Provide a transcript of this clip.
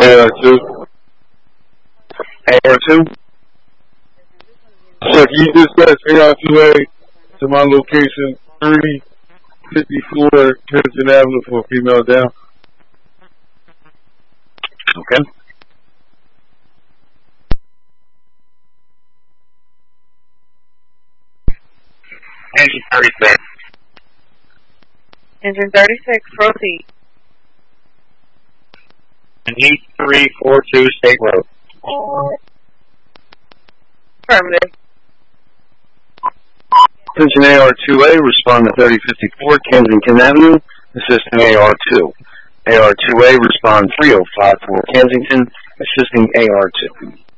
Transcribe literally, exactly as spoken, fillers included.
A R two. A R two? So you just got A R two A to my location, three fifty-four Kensington Avenue for a female down. Okay. Engine thirty-six. Engine thirty-six, proceed. eight three four two State Road. Affirmative. Attention A R two A, respond to thirty fifty-four Kensington Avenue, assisting A R two. A R two A, respond three oh five four Kensington, assisting A R two.